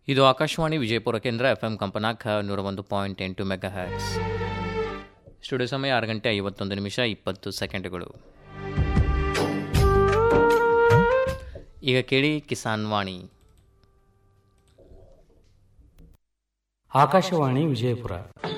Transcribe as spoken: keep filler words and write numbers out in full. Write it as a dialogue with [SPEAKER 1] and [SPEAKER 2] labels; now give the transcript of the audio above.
[SPEAKER 1] ಇದು ಆಕಾಶವಾಣಿ ವಿಜಯಪುರ ಕೇಂದ್ರ F M ಕಂಪನಾಕ ನೂರ ಒಂದು ಪಾಯಿಂಟ್ ಎಂಟು ಮೆಗಾ ಹ್ಯಾಟ್ಸ್. ಸ್ಟುಡಿಯೋ ಸಮಯ ಆರು ಗಂಟೆ ಐವತ್ತೊಂದು ನಿಮಿಷ ಇಪ್ಪತ್ತು ಸೆಕೆಂಡ್ಗಳು. ಈಗ ಕೇಳಿ ಕಿಸಾನ್ ವಾಣಿ.
[SPEAKER 2] ಆಕಾಶವಾಣಿ ವಿಜಯಪುರ